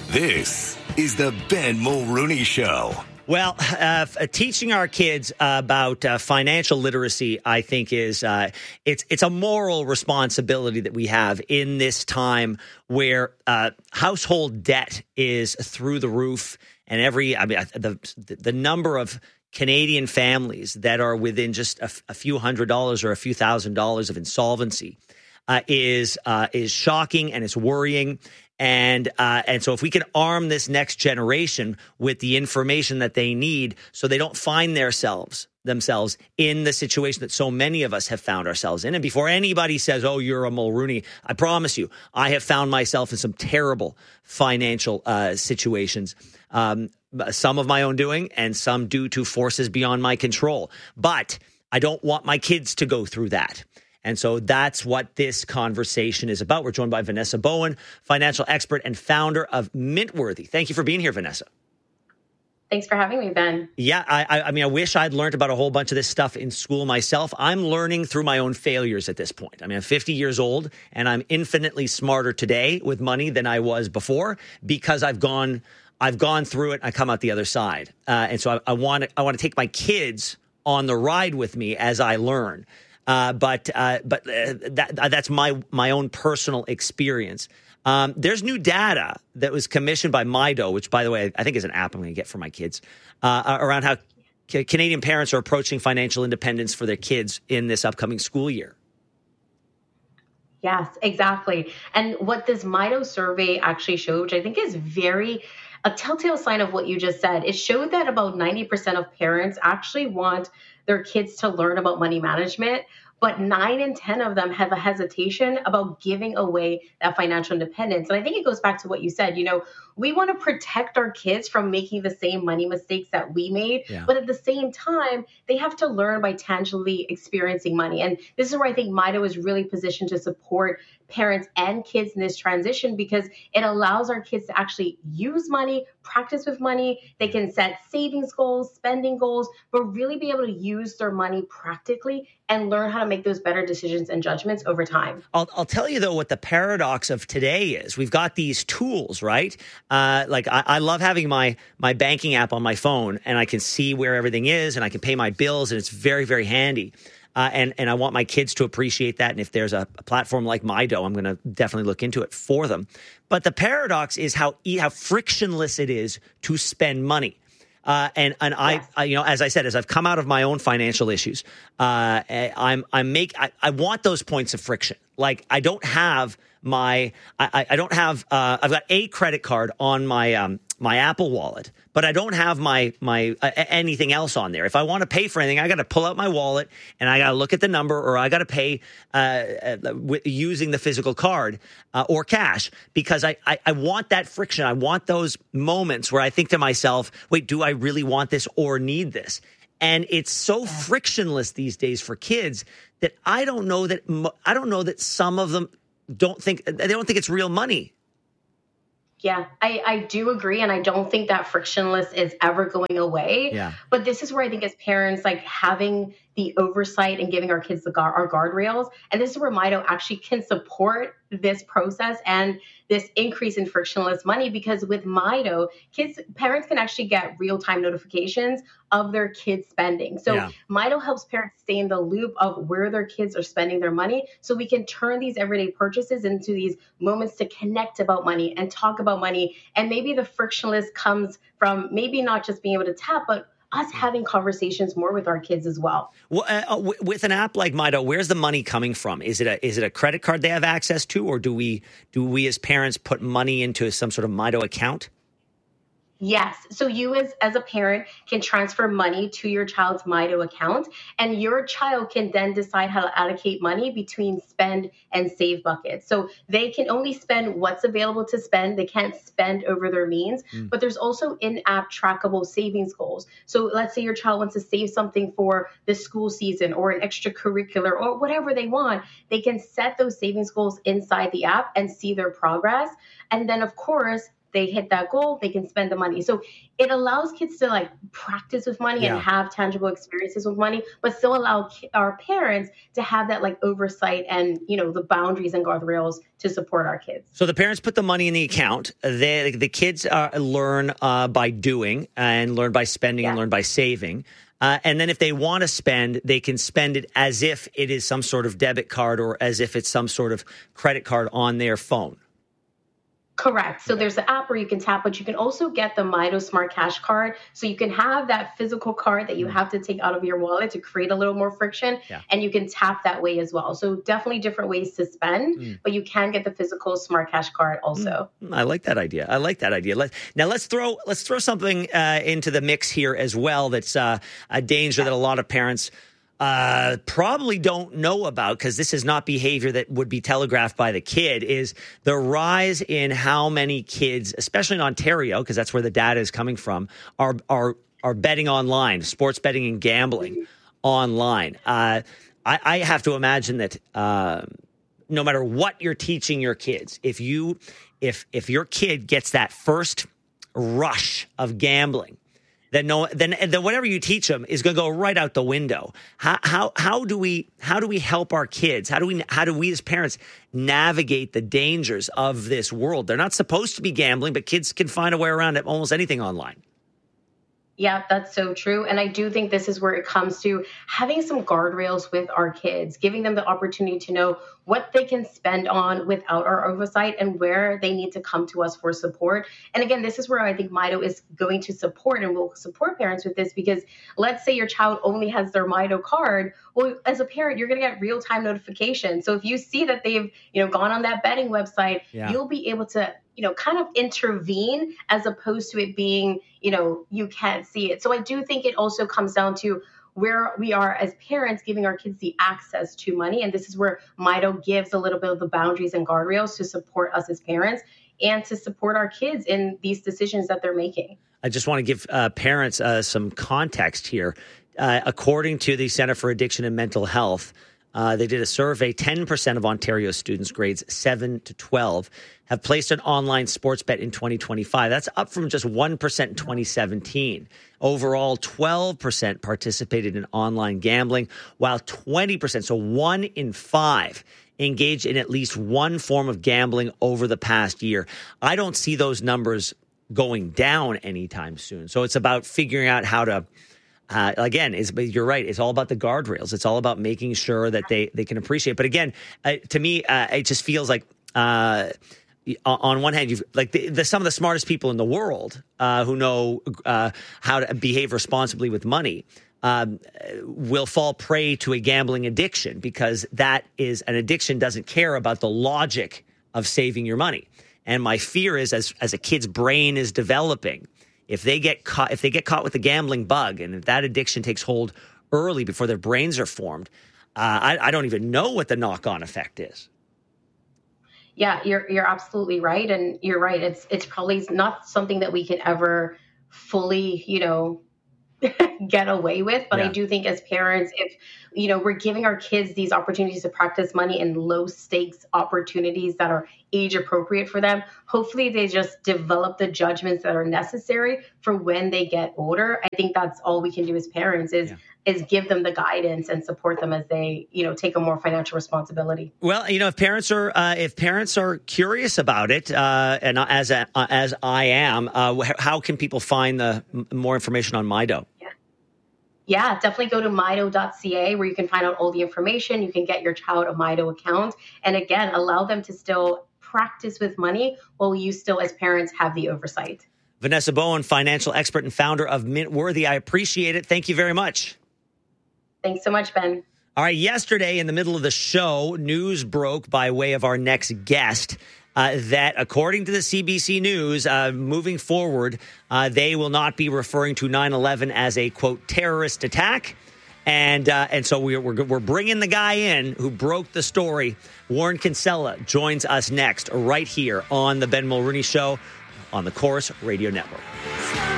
This is the Ben Mulrooney Show. Well, teaching our kids about financial literacy, I think, is it's a moral responsibility that we have in this time where household debt is through the roof, and the number of Canadian families that are within just a few $100s or a few $1,000s of insolvency is shocking, and it's worrying. And so if we can arm this next generation with the information that they need so they don't find themselves in the situation that so many of us have found ourselves in. And before anybody says, oh, you're a Mulrooney, I promise you, I have found myself in some terrible financial situations, some of my own doing and some due to forces beyond my control. But I don't want my kids to go through that. And so that's what this conversation is about. We're joined by Vanessa Bowen, financial expert and founder of Mintworthy. Thank you for being here, Vanessa. Thanks for having me, Ben. Yeah, I mean, I wish I'd learned about a whole bunch of this stuff in school myself. I'm learning through my own failures at this point. I mean, I'm 50 years old, and I'm infinitely smarter today with money than I was before because I've gone through it and I come out the other side. And so I want to take my kids on the ride with me as I learn. But that's my own personal experience. There's new data that was commissioned by Mido, which, by the way, I think is an app I'm going to get for my kids, around how Canadian parents are approaching financial independence for their kids in this upcoming school year. Yes, exactly. And what this Mido survey actually showed, which I think is a telltale sign of what you just said, it showed that about 90% of parents actually want their kids to learn about money management, but 9 in 10 of them have a hesitation about giving away that financial independence. And I think it goes back to what you said. You know, we want to protect our kids from making the same money mistakes that we made. Yeah. But at the same time, they have to learn by tangibly experiencing money. And this is where I think Mido is really positioned to support parents and kids in this transition, because it allows our kids to actually use money, practice with money. They can set savings goals, spending goals, but really be able to use their money practically and learn how to make those better decisions and judgments over time. I'll tell you, though, what the paradox of today is. We've got these tools, right? I love having my banking app on my phone, and I can see where everything is, and I can pay my bills, and it's very, very handy. And I want my kids to appreciate that. And if there's a platform like Mido, I'm going to definitely look into it for them. But the paradox is how frictionless it is to spend money. And yes. I as I said, as I've come out of my own financial issues, I want those points of friction. Like I don't have I've got a credit card on my Apple Wallet, but I don't have my anything else on there. If I want to pay for anything, I got to pull out my wallet and I got to look at the number, or I got to pay using the physical card or cash, because I want that friction. I want those moments where I think to myself, wait, do I really want this or need this? And it's so frictionless these days for kids that I don't know that some of them don't think it's real money. Yeah, I do agree. And I don't think that frictionless is ever going away. Yeah. But this is where I think as parents, like having the oversight and giving our kids our guardrails. And this is where Mido actually can support this process and this increase in frictionless money, because with Mido, parents can actually get real-time notifications of their kids' spending. So Mido helps parents stay in the loop of where their kids are spending their money, so we can turn these everyday purchases into these moments to connect about money and talk about money. And maybe the frictionless comes from maybe not just being able to tap, but us having conversations more with our kids as well. Well, with an app like Mido, where's the money coming from? Is it a credit card they have access to, or do we as parents put money into some sort of Mido account? Yes. So you as a parent can transfer money to your child's Mido account, and your child can then decide how to allocate money between spend and save buckets. So they can only spend what's available to spend. They can't spend over their means, but there's also in-app trackable savings goals. So let's say your child wants to save something for the school season or an extracurricular or whatever they want. They can set those savings goals inside the app and see their progress. And then, of course, they hit that goal, they can spend the money. So it allows kids to like practice with money and have tangible experiences with money, but still allow our parents to have that like oversight and, the boundaries and guardrails to support our kids. So the parents put the money in the account. The kids learn by doing and learn by spending and learn by saving. And then if they want to spend, they can spend it as if it is some sort of debit card or as if it's some sort of credit card on their phone. Correct. So there's an app where you can tap, but you can also get the Mido Smart Cash card. So you can have that physical card that you have to take out of your wallet to create a little more friction, and you can tap that way as well. So definitely different ways to spend, but you can get the physical Smart Cash card also. I like that idea. Now let's throw something into the mix here as well. That's a danger that a lot of parents probably don't know about, because this is not behavior that would be telegraphed by the kid, is the rise in how many kids, especially in Ontario, because that's where the data is coming from, are betting online, sports betting and gambling online. I have to imagine that no matter what you're teaching your kids, if your kid gets that first rush of gambling, then whatever you teach them is going to go right out the window. How do we help our kids? How do we as parents navigate the dangers of this world? They're not supposed to be gambling, but kids can find a way around it, almost anything online. Yeah, that's so true. And I do think this is where it comes to having some guardrails with our kids, giving them the opportunity to know what they can spend on without our oversight and where they need to come to us for support. And again, this is where I think Mido is going to support and will support parents with this, because let's say your child only has their Mido card. Well, as a parent, you're going to get real-time notifications. So if you see that they've, gone on that betting website, you'll be able to kind of intervene, as opposed to it being, you can't see it. So I do think it also comes down to where we are as parents giving our kids the access to money. And this is where Mido gives a little bit of the boundaries and guardrails to support us as parents and to support our kids in these decisions that they're making. I just want to give parents some context here. According to the Center for Addiction and Mental Health, they did a survey. 10% of Ontario students grades 7 to 12 have placed an online sports bet in 2025. That's up from just 1% in 2017. Overall, 12% participated in online gambling, while 20%, so 1 in 5, engaged in at least one form of gambling over the past year. I don't see those numbers going down anytime soon. So it's about figuring out how to you're right. It's all about the guardrails. It's all about making sure that they can appreciate. But again, to me, it just feels like on one hand, you've like some of the smartest people in the world who know how to behave responsibly with money will fall prey to a gambling addiction, because that is an addiction doesn't care about the logic of saving your money. And my fear is, as a kid's brain is developing, if they get caught with the gambling bug, and if that addiction takes hold early before their brains are formed, I don't even know what the knock-on effect is. Yeah, you're absolutely right, and you're right. It's probably not something that we can ever fully, get away with. But I do think as parents, if we're giving our kids these opportunities to practice money in low stakes opportunities that are age appropriate for them, hopefully they just develop the judgments that are necessary for when they get older. I think that's all we can do as parents is give them the guidance and support them as they, take a more financial responsibility. Well, if parents are curious about it, and as I am, how can people find the more information on Mido? Yeah, definitely go to mido.ca, where you can find out all the information. You can get your child a Mido account. And again, allow them to still practice with money while you still, as parents, have the oversight. Vanessa Bowen, financial expert and founder of Mintworthy. I appreciate it. Thank you very much. Thanks so much, Ben. All right. Yesterday, in the middle of the show, news broke by way of our next guest that, according to the CBC News, moving forward, they will not be referring to 9/11 as a, quote, terrorist attack. And so we're bringing the guy in who broke the story. Warren Kinsella joins us next right here on the Ben Mulrooney Show on the Corus Radio Network.